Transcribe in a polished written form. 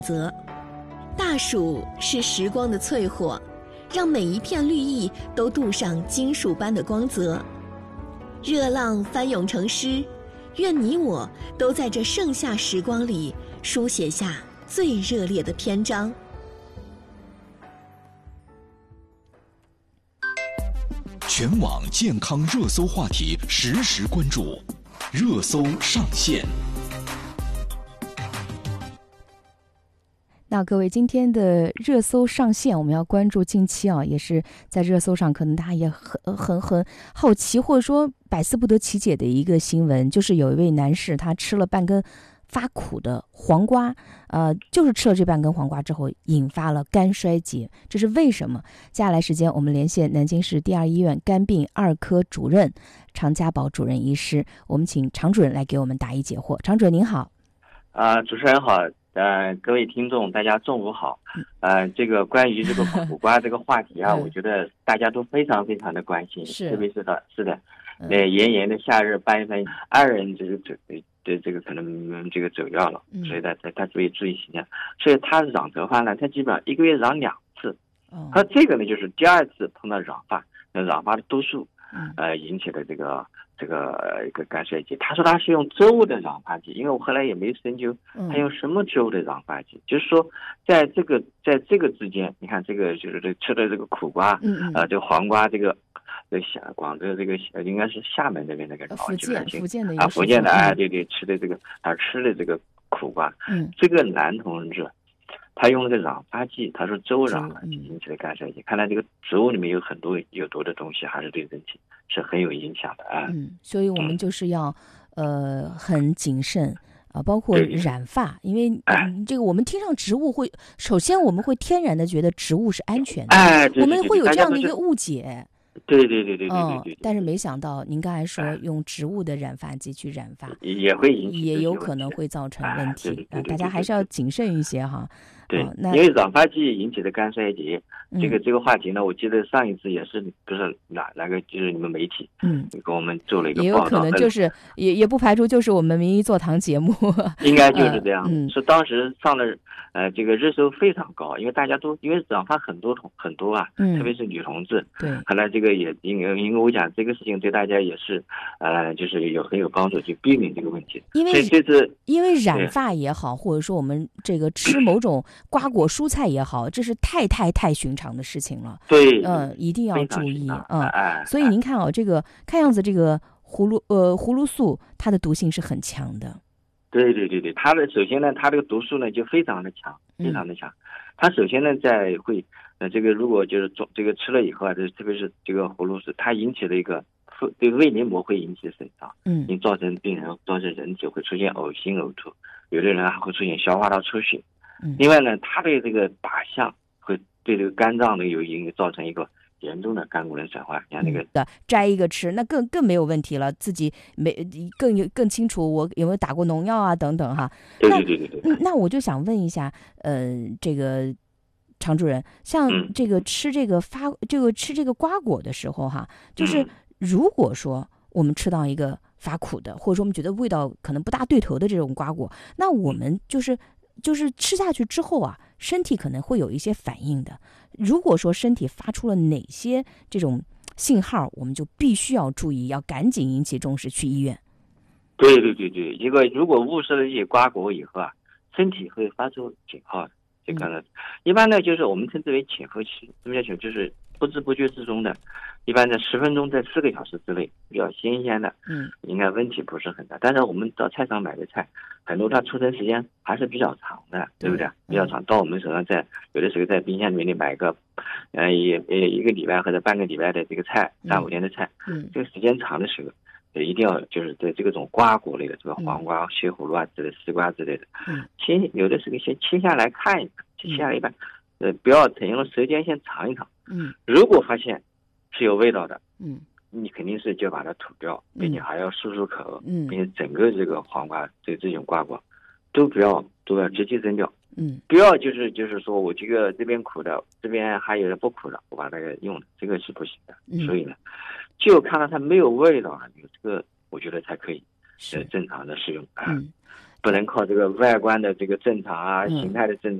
则大暑是时光的淬火，让每一片绿意都镀上金属般的光泽。热浪翻涌成诗，愿你我都在这盛夏时光里书写下最热烈的篇章。 全网健康热搜话题实时关注，热搜上线。 那各位，今天的热搜上线，我们要关注近期也是在热搜上可能大家也很好奇，或者说百思不得其解的一个新闻，就是有一位男士他吃了半根发苦的黄瓜，就是吃了这半根黄瓜之后引发了肝衰竭，这是为什么？接下来时间我们连线南京市第二医院肝病2科主任常家宝主任医师，我们请常主任来给我们答疑解惑。常主任您好。 主持人好，各位听众大家中午好。这个关于这个苦瓜这个话题啊，我觉得大家都非常非常的关心，特别是炎炎的夏日，8月份2人这个可能这个走药了，所以大家注意形象。所以他染头发呢，他基本上1个月染2次。他这个呢就是第2次碰到染发，染发的毒素引起的这个一个肝衰竭。他说他是用植物的染发剂，因为我后来也没深究他用什么植物的染发剂，就是说在这个之间，你看这个就是吃的这个苦瓜，这个黄瓜，这个广州这个应该是厦门那边那个福建的福建的对，吃的这个苦瓜，这个男同志他用那个染发剂，他说植物染发剂引起的肝衰竭，看来这个植物里面有很多有毒的东西，还是对人体是很有影响的啊。 所以我们就是要很谨慎包括染发，因为这个我们听上植物首先我们会天然的觉得植物是安全的，我们会有这样的一个误解。 对， 但是没想到您刚才说用植物的染发剂去染发， 也会引起， 也有可能会造成问题。大家还是要谨慎一些哈。 对，因为染发剂引起的肝衰竭，这个话题呢，我记得上一次也是不是哪个就是你们媒体给我们做了一个报道， 也有可能就是也不排除就是我们民医座谈节目， 应该就是这样。是当时上了这个热搜非常高，因为大家都因为染发很多啊，特别是女同志。 对， 后来这个也因为我讲这个事情对大家也是就是很有帮助，去避免这个问题。 因为染发也好，或者说我们这个吃某种瓜果蔬菜也好，这是太寻常的事情了。 对， 一定要注意所以您看这个看样子这个葫芦素它的毒性是很强的。 对，它的首先呢，它这个毒素呢就非常的强，非常的强。它首先呢这个如果就是这个吃了以后啊，特别是这个葫芦素，它引起了一个对胃黏膜会引起损伤，造成人体会出现呕心呕吐，有的人还会出现消化道出血。另外呢，它的这个靶向会对这个肝脏呢造成一个严重的肝功能损坏。像那个摘一个吃，那更没有问题了，自己更清楚我有没有打过农药啊等等哈。 对。 那我就想问一下，这个常主任，像这个吃这个瓜果的时候哈，就是如果说我们吃到一个发苦的，或者说我们觉得味道可能不大对头的这种瓜果，那我们就是吃下去之后啊，身体可能会有一些反应的。如果说身体发出了哪些这种信号，我们就必须要注意，要赶紧引起重视，去医院。 对，如果误食了这些瓜果以后啊，身体会发出警号的。这个呢，一般呢就是我们称之为潜伏期，什么叫潜伏？就是不知不觉之中的，一般在10分钟在4个小时之内，比较新鲜的，应该问题不是很大。但是我们到菜场买的菜，很多它储存时间还是比较长的，对不对？比较长，到我们手上有的时候在冰箱里面买个一个礼拜或者半个礼拜的这个菜，3-5天的菜，这个时间长的时候，一定要就是在这种瓜果类的，这个黄瓜、西葫芦啊之类的，西瓜之类的，有的时候先切下来看一看，切下来一半，不要采用舌尖先尝一尝，如果发现是有味道的，你肯定是就把它吐掉，并且还要漱口，并且整个这个黄瓜这种瓜果都要直接扔掉，不要就是说我这边苦的，这边还有的不苦的，我把它给用了，这个是不行的。所以呢，就看到它没有味道了，这个我觉得才可以正常的使用。 不能靠这个外观的这个正常啊，形态的正常。